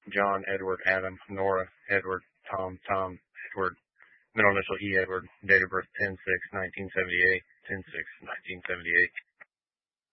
John, Edward, Adam, Nora, Edward, Tom, Edward, middle initial E, Edward, date of birth 10-6-1978, 10-6-1978.